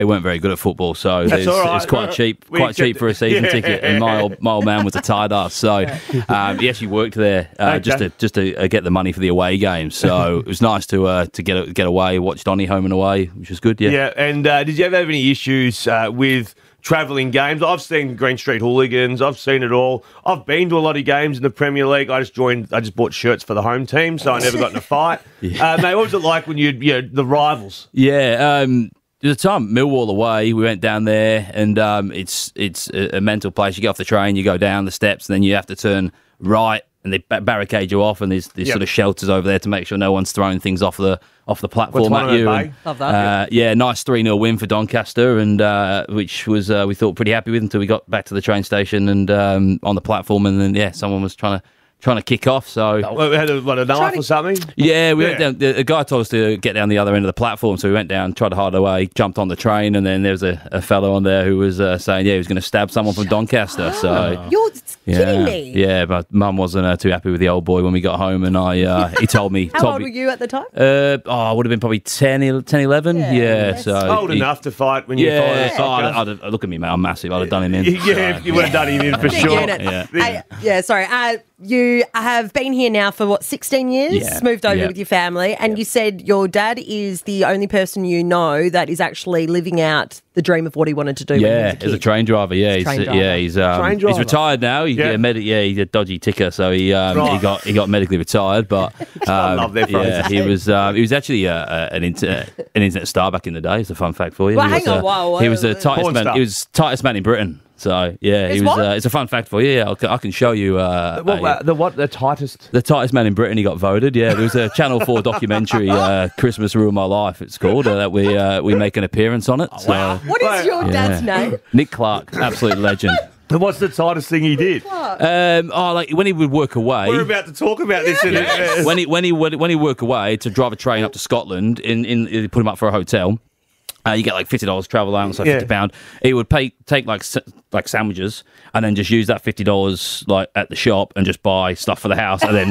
he weren't very good at football, so That's it was quite cheap for a season ticket. And my old man was a tight ass, so he actually worked there just to get the money for the away games. So it was nice to get away, watch Donny home and away, which was good. Yeah. And did you ever have any issues with travelling games? I've seen Green Street Hooligans. I've seen it all. I've been to a lot of games in the Premier League. I just bought shirts for the home team, so I never got in a fight. Mate, what was it like when the rivals? Yeah. There's a time Millwall away. We went down there, and it's a mental place. You get off the train, you go down the steps, and then you have to turn right, and they barricade you off, and there's sort of shelters over there to make sure no one's throwing things off the platform at you. Love that. Nice 3-0 win for Doncaster, and which was we thought pretty happy with until we got back to the train station and on the platform, and then someone was trying to kick off. So we had a knife or something? Yeah, we went down. The guy told us to get down the other end of the platform, so we went down, tried to hide away, jumped on the train, and then there was a fellow on there who was saying, he was going to stab someone from Doncaster. So you're kidding me. Yeah, but Mum wasn't too happy with the old boy when we got home, and he told me. How old were you at the time? I would have been probably 10, 11. Yeah, so old enough to fight when you fight. Look at me, mate. I'm massive. I'd have done him in. You would have done him in for sure. Sorry. You have been here now for, 16 years? Yeah. Moved over with your family. And you said your dad is the only person you know that is actually living out the dream of what he wanted to do when he was a kid. As a train driver. He's retired now. He's a dodgy ticker, so he got medically retired. But I love their phrase. He was actually an internet star back in the day. It's a fun fact for you. Well, hang on, wow. He was the tightest man. He was tightest man in Britain. So he was. It's a fun fact for you. Yeah, I can show you. The tightest? The tightest man in Britain. He got voted. Yeah, there was a Channel 4 documentary, "Christmas Ruined My Life." It's called that we make an appearance on it. So, what is your dad's name? Nick Clark, absolute legend. What's the tightest thing he did? Like when he would work away. We're about to talk about this. When he work away to drive a train up to Scotland, in put him up for a hotel. You get like $50 travel allowance, like £50. He would take like sandwiches and then just use that $50 like at the shop and just buy stuff for the house, and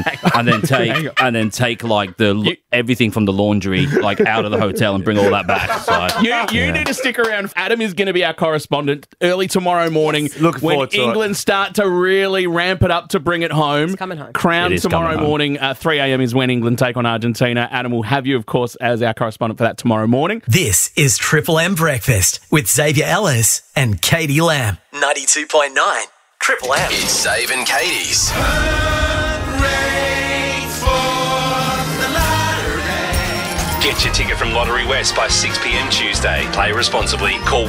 then take like everything from the laundry like out of the hotel and bring all that back. So, you need to stick around. Adam is going to be our correspondent early tomorrow morning. Yes. Looking forward to England start to really ramp it up to bring it home. It's coming home. Crown tomorrow morning at 3 a.m. is when England take on Argentina. Adam will have you, of course, as our correspondent for that tomorrow morning. This is Triple M Breakfast with Xavier Ellis and Katie Lamb. 92.9 Triple M. It's Xav and Katie's. Get your ticket from Lottery West by 6 p.m. Tuesday. Play responsibly. Call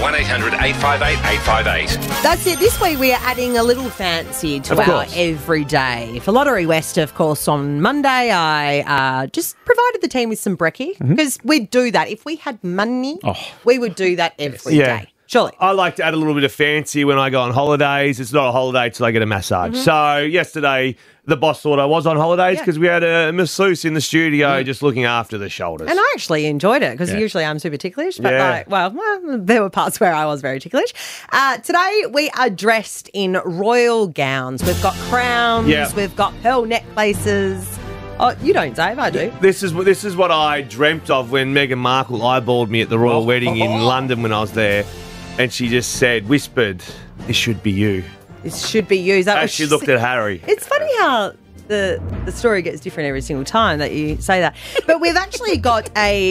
1-800-858-858. That's it. This week we are adding a little fancy to our everyday. For Lottery West, of course, on Monday, I just provided the team with some brekkie because we'd do that. If we had money, we would do that every day. Surely. I like to add a little bit of fancy when I go on holidays. It's not a holiday till I get a massage. So yesterday, the boss thought I was on holidays because we had a masseuse in the studio just looking after the shoulders. And I actually enjoyed it because usually I'm super ticklish. But there were parts where I was very ticklish. Today, we are dressed in royal gowns. We've got crowns. We've got pearl necklaces. Oh, you don't, Dave. I do. This is what I dreamt of when Meghan Markle eyeballed me at the royal wedding in London when I was there. And she just whispered, "This should be you." This should be you. As she looked at Harry. It's funny how the story gets different every single time that you say that. But we've actually got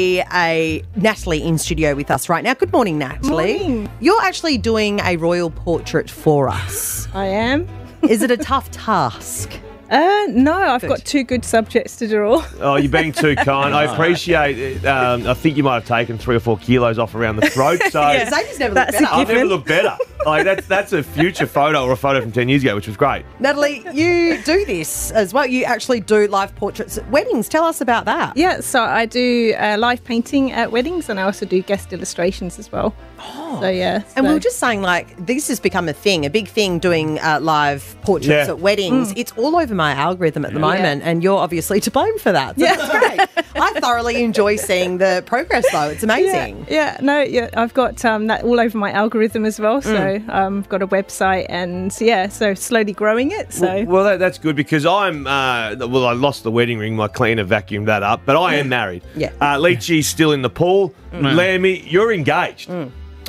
a Natalie in studio with us right now. Good morning, Natalie. Morning. You're actually doing a royal portrait for us. I am. Is it a tough task? No, I've got two good subjects to draw. Oh, you're being too kind. I appreciate it. I think you might have taken 3 or 4 kilos off around the throat. So Xavier's never looked better. I've never looked better. Like that's a future photo or a photo from 10 years ago, which was great. Natalie, you do this as well. You actually do live portraits at weddings. Tell us about that. Yeah, so I do live painting at weddings, and I also do guest illustrations as well. So, yeah. And we were just saying, like, this has become a thing, a big thing, doing live portraits at weddings. It's all over my algorithm at the moment, and you're obviously to blame for that. So that's great. I thoroughly enjoy seeing the progress, though. It's amazing. I've got that all over my algorithm as well. So I've got a website, and so slowly growing it. So that's good because I lost the wedding ring. My cleaner vacuumed that up, but I am married. Yeah. Leachy's still in the pool. Lammy, you're engaged.